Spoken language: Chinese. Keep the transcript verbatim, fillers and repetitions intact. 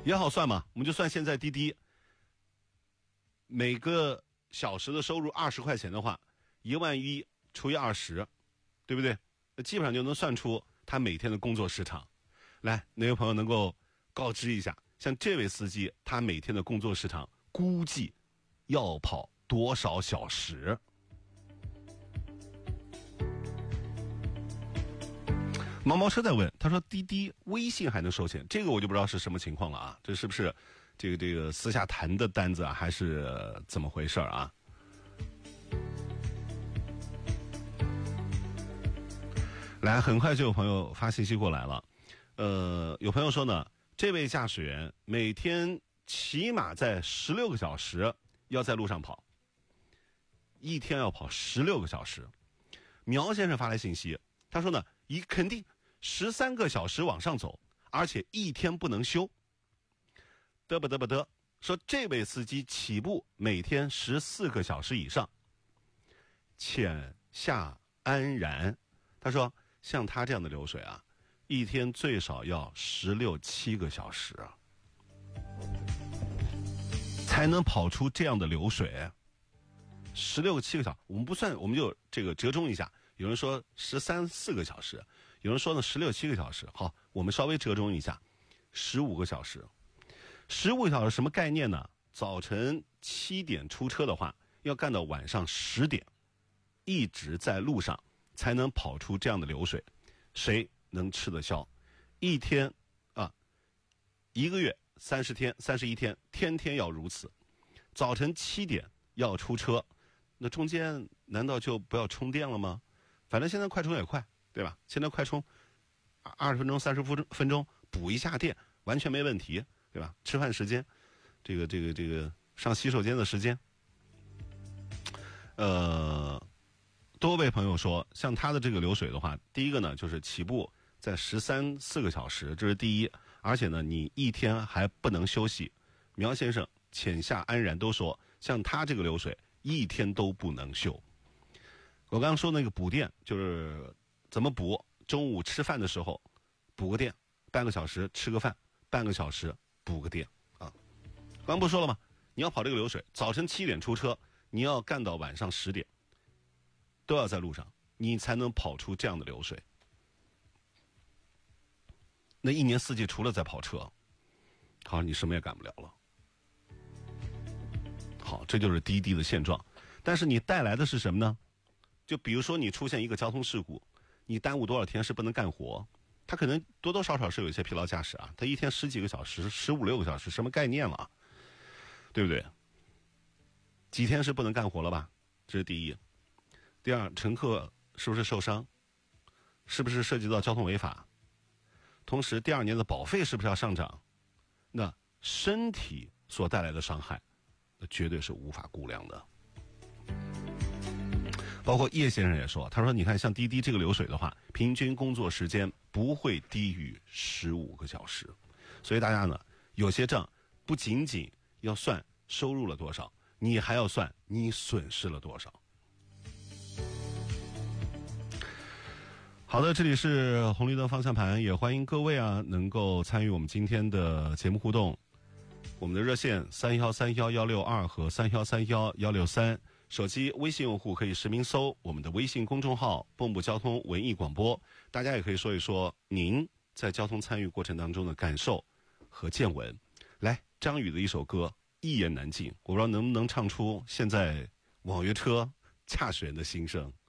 也好算嘛，我们就算现在滴滴每个小时的收入二十块钱的话，一万一除以二十，对不对？基本上就能算出他每天的工作时长。来，哪位朋友能够告知一下，像这位司机他每天的工作时长估计要跑多少小时？毛毛车在问，他说滴滴微信还能收钱，这个我就不知道是什么情况了啊，这是不是这个这个私下谈的单子啊，还是、呃、怎么回事啊？来，很快就有朋友发信息过来了，呃，有朋友说呢，这位驾驶员每天起码在十六个小时要在路上跑，一天要跑十六个小时。苗先生发来信息，他说呢，一肯定十三个小时往上走，而且一天不能休。嘚不嘚不嘚，说这位司机起步每天十四个小时以上。浅夏安然，他说像他这样的流水啊，一天最少要十六七个小时啊，才能跑出这样的流水。十六个七个小时，我们不算，我们就这个折中一下。有人说十三四个小时，有人说呢十六七个小时。好，我们稍微折中一下，十五个小时。十五个小时什么概念呢？早晨七点出车的话，要干到晚上十点，一直在路上才能跑出这样的流水。谁能吃得消？一天啊，一个月三十天，三十一天，天天要如此。早晨七点要出车，那中间难道就不要充电了吗？反正现在快充也快，对吧？现在快充二十分钟、三十分钟补一下电，完全没问题，对吧？吃饭时间，这个这个这个上洗手间的时间，呃，多位朋友说，像他的这个流水的话，第一个呢就是起步在十三四个小时，这是第一，而且呢你一天还不能休息。苗先生、浅夏安然都说，像他这个流水一天都不能休。我刚刚说那个补电就是怎么补，中午吃饭的时候补个电，半个小时吃个饭，半个小时补个电啊。刚不说了吗？你要跑这个流水，早晨七点出车，你要干到晚上十点，都要在路上，你才能跑出这样的流水。那一年四季除了在跑车，好，你什么也干不了了。好，这就是滴滴的现状。但是你带来的是什么呢？就比如说你出现一个交通事故，你耽误多少天是不能干活，他可能多多少少是有一些疲劳驾驶啊，他一天十几个小时、十五六个小时，什么概念了？对不对？几天是不能干活了吧？这是第一。第二，乘客是不是受伤？是不是涉及到交通违法？同时，第二年的保费是不是要上涨？那身体所带来的伤害，那绝对是无法估量的。包括叶先生也说，他说你看像滴滴这个流水的话，平均工作时间不会低于十五个小时，所以大家呢有些账不仅仅要算收入了多少，你还要算你损失了多少。好的，这里是红绿灯方向盘，也欢迎各位啊能够参与我们今天的节目互动。我们的热线三幺三幺幺六二和三幺三幺幺六三，手机微信用户可以实名搜我们的微信公众号蚌埠交通文艺广播，大家也可以说一说您在交通参与过程当中的感受和见闻。来，张宇的一首歌一言难尽，我不知道能不能唱出现在网约车驾驶员的心声。